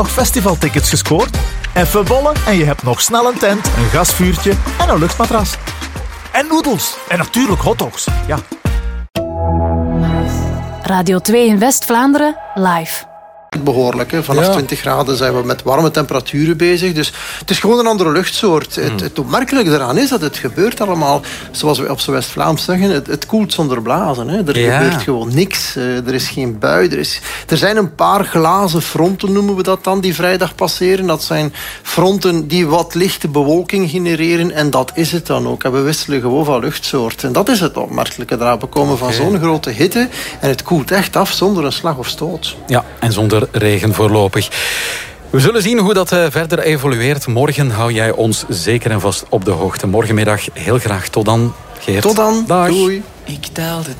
nog festivaltickets gescoord? Even bollen en je hebt nog snel een tent, een gasvuurtje en een luchtmatras. En noedels. En natuurlijk hotdogs. Ja. Radio 2 in West-Vlaanderen, live. Behoorlijk. Hè. Vanaf 20 graden zijn we met warme temperaturen bezig. Dus het is gewoon een andere luchtsoort. Het opmerkelijke daaraan is dat het gebeurt allemaal, zoals we op z'n West-Vlaams zeggen, het koelt zonder blazen. Hè. Er gebeurt gewoon niks. Er is geen bui. Er zijn een paar glazen fronten, noemen we dat dan, die vrijdag passeren. Dat zijn fronten die wat lichte bewolking genereren. En dat is het dan ook. En we wisselen gewoon van luchtsoort. En dat is het opmerkelijke eraan. We komen van zo'n grote hitte en het koelt echt af zonder een slag of stoot. Ja, en zonder regen voorlopig. We zullen zien hoe dat verder evolueert. Morgen hou jij ons zeker en vast op de hoogte. Morgenmiddag heel graag. Tot dan, Geert. Tot dan. Dag. Doei. Ik tel de